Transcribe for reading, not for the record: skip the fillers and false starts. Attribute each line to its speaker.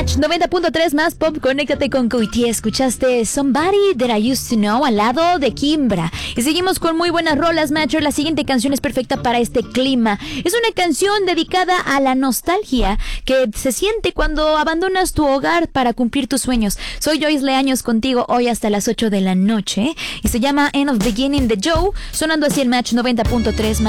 Speaker 1: Match 90.3 más pop, conéctate con Coity. Escuchaste Somebody That I Used to Know al lado de Kimbra. Y seguimos con muy buenas rolas, Matcher. La siguiente canción es perfecta para este clima. Es una canción dedicada a la nostalgia que se siente cuando abandonas tu hogar para cumplir tus sueños. Soy Joyce Leaños contigo hoy hasta las 8 de la noche. Y se llama End of Beginning de Joe, sonando así el Match 90.3 más.